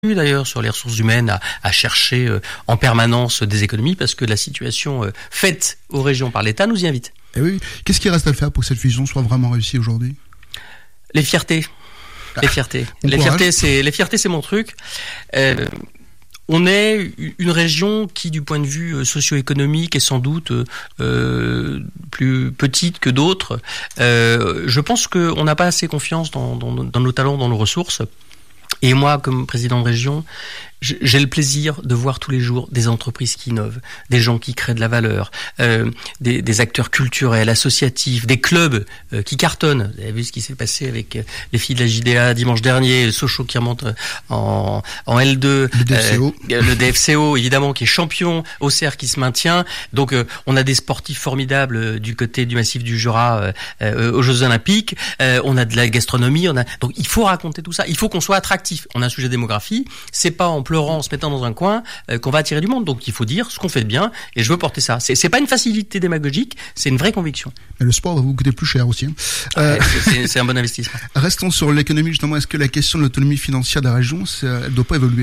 d'ailleurs sur les ressources humaines à chercher en permanence des économies parce que la situation faite aux régions par l'État nous y invite. Et oui. Qu'est-ce qu'il reste à faire pour que cette fusion soit vraiment réussie aujourd'hui ? Les fiertés. Les fiertés. Les fiertés, c'est mon truc. On est une région qui, du point de vue socio-économique, est sans doute plus petite que d'autres. Je pense qu'on n'a pas assez confiance dans nos talents, dans nos ressources. Et moi, comme président de région, j'ai le plaisir de voir tous les jours des entreprises qui innovent, des gens qui créent de la valeur, des acteurs culturels, associatifs, des clubs qui cartonnent. Vous avez vu ce qui s'est passé avec les filles de la JDA dimanche dernier, Sochaux qui remonte en L2, le DFCO évidemment qui est champion, Auxerre qui se maintient. Donc on a des sportifs formidables du côté du massif du Jura aux Jeux Olympiques. On a de la gastronomie, donc il faut raconter tout ça. Il faut qu'on soit attractif. On a un sujet de démographie. C'est pas en pleurant, en se mettant dans un coin, qu'on va attirer du monde. Donc il faut dire ce qu'on fait de bien, et je veux porter ça. C'est pas une facilité démagogique, c'est une vraie conviction. Mais le sport va vous coûter plus cher aussi. C'est un bon investissement. Restons sur l'économie justement. Est-ce que la question de l'autonomie financière de la région, elle ne doit pas évoluer ?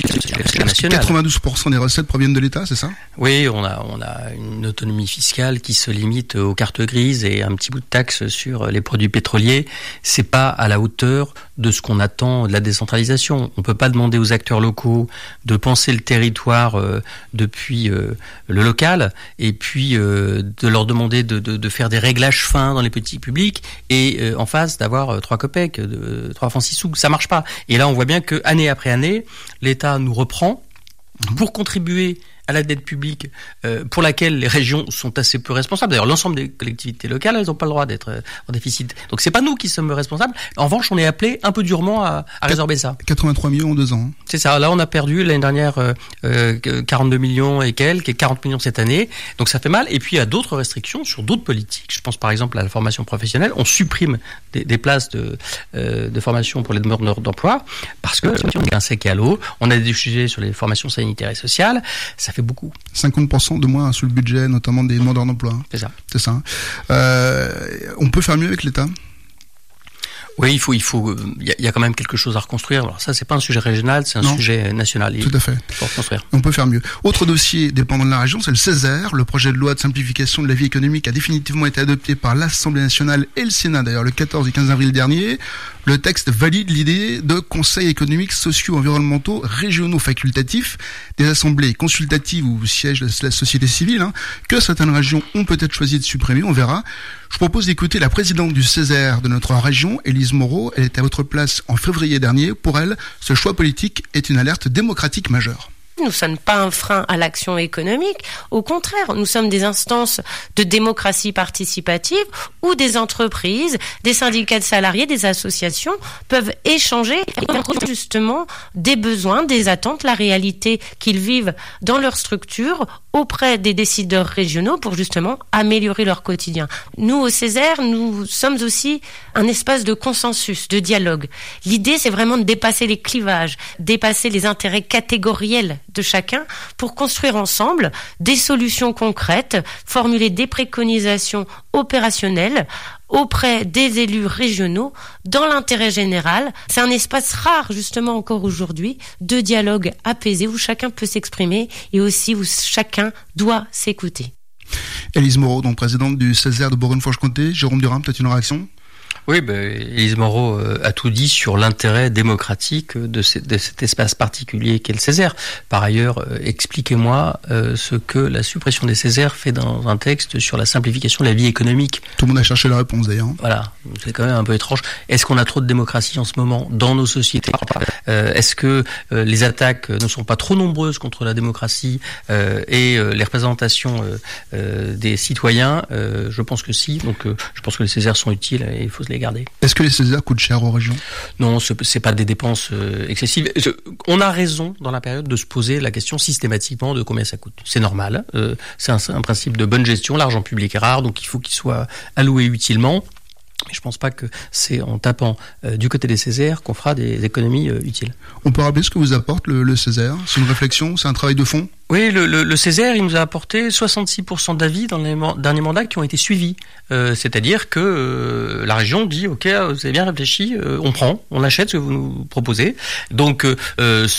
92% des recettes proviennent de l'État, c'est ça ? Oui, on a une autonomie fiscale qui se limite aux cartes grises et un petit bout de taxe sur les produits pétroliers. C'est pas à la hauteur de ce qu'on attend de la décentralisation. On peut pas demander aux acteurs locaux de penser le territoire depuis le local et puis de leur demander de faire des réglages fins dans les politiques publiques et en face d'avoir 3 copecs, 3 francs 6 sous. Ça marche pas. Et là, on voit bien que année après année, l'État nous reprend pour contribuer à la dette publique pour laquelle les régions sont assez peu responsables. D'ailleurs, l'ensemble des collectivités locales, elles n'ont pas le droit d'être en déficit. Donc, c'est pas nous qui sommes responsables. En revanche, on est appelé un peu durement à résorber ça. 83 millions en 2 ans. C'est ça. Là, on a perdu l'année dernière 42 millions et quelques, et 40 millions cette année. Donc, ça fait mal. Et puis, il y a d'autres restrictions sur d'autres politiques. Je pense par exemple à la formation professionnelle. On supprime des places de formation pour les demandeurs d'emploi parce que c'est un sec à l'eau. On a des sujets sur les formations sanitaires et sociales. Ça fait beaucoup. 50% de moins sur le budget, notamment des demandeurs d'emploi. C'est ça. On peut faire mieux avec l'État ? Oui, il y a quand même quelque chose à reconstruire. Alors ça, c'est pas un sujet régional, c'est un sujet national. Tout à fait. Pour reconstruire. On peut faire mieux. Autre dossier dépendant de la région, c'est le Ceser. Le projet de loi de simplification de la vie économique a définitivement été adopté par l'Assemblée nationale et le Sénat, d'ailleurs, le 14 et 15 avril dernier. Le texte valide l'idée de conseils économiques, sociaux, environnementaux, régionaux facultatifs, des assemblées consultatives où siège la société civile, que certaines régions ont peut-être choisi de supprimer, on verra. Je propose d'écouter la présidente du Ceser de notre région, Élise Moreau. Elle était à votre place en février dernier. Pour elle, ce choix politique est une alerte démocratique majeure. Nous ne sommes pas un frein à l'action économique. Au contraire, nous sommes des instances de démocratie participative où des entreprises, des syndicats de salariés, des associations peuvent échanger justement des besoins, des attentes, la réalité qu'ils vivent dans leur structure auprès des décideurs régionaux pour justement améliorer leur quotidien. Nous, au Ceser, nous sommes aussi un espace de consensus, de dialogue. L'idée, c'est vraiment de dépasser les clivages, dépasser les intérêts catégoriels de chacun pour construire ensemble des solutions concrètes, formuler des préconisations opérationnelles auprès des élus régionaux dans l'intérêt général. C'est un espace rare, justement, encore aujourd'hui, de dialogue apaisé où chacun peut s'exprimer et aussi où chacun doit s'écouter. Élise Moreau, donc présidente du Ceser de Bourgogne-Franche-Comté. Jérôme Durand, peut-être une réaction ? Oui, Élise Moreau a tout dit sur l'intérêt démocratique de cet espace particulier qu'est le Ceser. Par ailleurs, expliquez-moi ce que la suppression des Ceser fait dans un texte sur la simplification de la vie économique. Tout le monde a cherché la réponse d'ailleurs. Voilà, c'est quand même un peu étrange. Est-ce qu'on a trop de démocratie en ce moment dans nos sociétés ? Est-ce que les attaques ne sont pas trop nombreuses contre la démocratie et les représentations des citoyens ? Je pense que si. Donc, je pense que les Ceser sont utiles et il faut les garder. Est-ce que les Ceser coûtent cher aux régions ? Non, c'est pas des dépenses excessives. On a raison dans la période de se poser la question systématiquement de combien ça coûte. C'est normal. C'est un principe de bonne gestion. L'argent public est rare, donc il faut qu'il soit alloué utilement. Je pense pas que c'est en tapant du côté des Ceser qu'on fera des économies utiles. On peut rappeler ce que vous apporte le Ceser ? C'est une réflexion ? C'est un travail de fond ? Oui, le Ceser, il nous a apporté 66% d'avis dans les derniers mandats qui ont été suivis. C'est-à-dire que la région dit « Ok, vous avez bien réfléchi, on prend, on achète ce que vous nous proposez. » Donc,